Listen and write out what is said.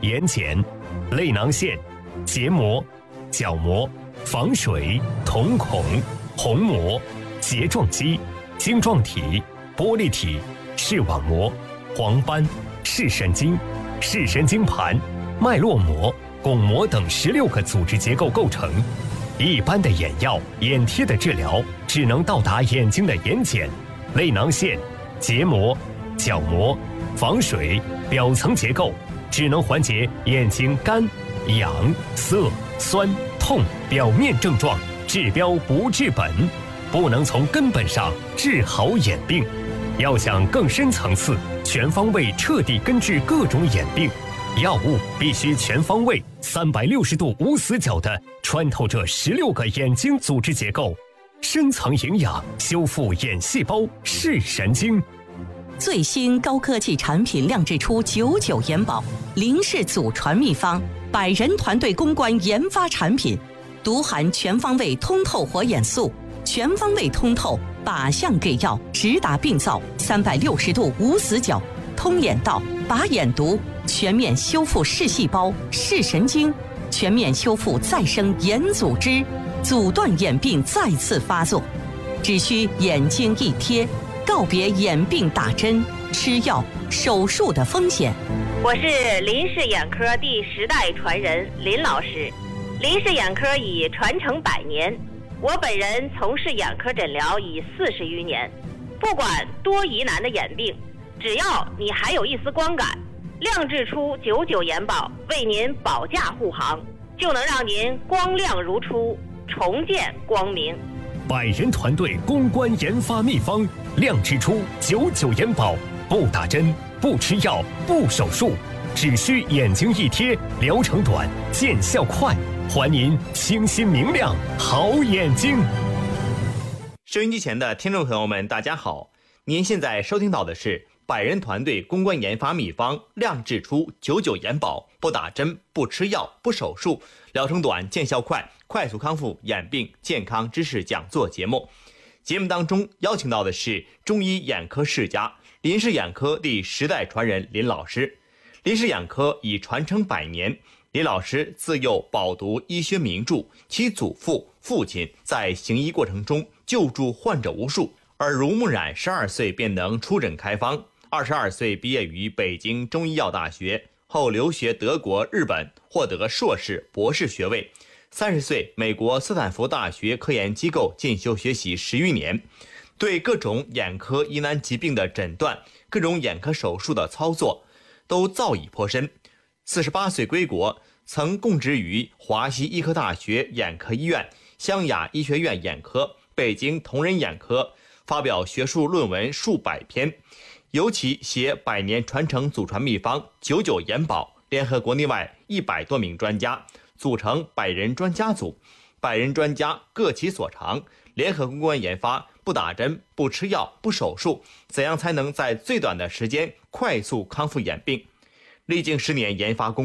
眼睑、泪囊腺、结膜、角膜、房水、瞳孔、虹膜、睫状肌、晶状体、玻璃体、视网膜、黄斑、视神经、视神经盘、脉络膜、巩膜等16个组织结构构成。一般的眼药、眼贴的治疗只能到达眼睛的眼睑、泪囊腺、结膜、角膜、房水、表层结构，只能缓解眼睛干、痒、涩、酸、痛表面症状，治标不治本，不能从根本上治好眼病。要想更深层次、全方位彻底根治各种眼病，药物必须全方位、360度无死角地穿透这16个眼睛组织结构，深层营养修复眼细胞、视神经。 最新高科技产品亮质出99眼保，林氏祖传秘方，100人团队攻关研发产品，独含全方位通透活眼素，全方位通透靶向给药，直达病灶，360度无死角，通眼道、拔眼毒，全面修复视细胞、视神经，全面修复再生眼组织，阻断眼病再次发作。只需眼睛一贴，告别眼病打针、吃药、手术的风险。 我是林氏眼科第10代传人林老师。林氏眼科已传承100年，我本人从事眼科诊疗已40余年。不管多疑难的眼病，只要你还有一丝光感，亮质出99眼保为您保驾护航，就能让您光亮如初，重见光明。 100人团队攻关研发秘方，亮质出99眼保，不打针、不吃药、不手术，只需眼睛一贴，疗程短，见效快，还您清新明亮好眼睛。 收音机前的听众朋友们，大家好，您现在收听到的是100人团队攻关研发秘方，亮质出99眼保，不打针、不吃药、不手术，疗程短，见效快，快速康复眼病健康知识讲座节目。节目当中邀请到的是中医眼科世家林氏眼科第10代传人林老师。林氏眼科已传承100年，林老师自幼饱读医学名著，其祖父、父亲在行医过程中救助患者无数，耳濡目染，12岁便能出诊开方。22岁毕业于北京中医药大学，后留学德国、日本，获得硕士、博士学位。30岁美国斯坦福大学科研机构进修学习10余年，对各种眼科疑难疾病的诊断、各种眼科手术的操作都造诣颇深。48岁归国，曾供职于华西医科大学眼科医院、湘雅医学院眼科、北京同仁眼科，发表学术论文数百篇。尤其携100年传承祖传秘方99眼保，联合国内外100多名专家，组成100人专家组，100人专家各其所长，联合攻关研发不打针、不吃药、不手术，怎样才能在最短的时间快速康复眼病。历经10年研发工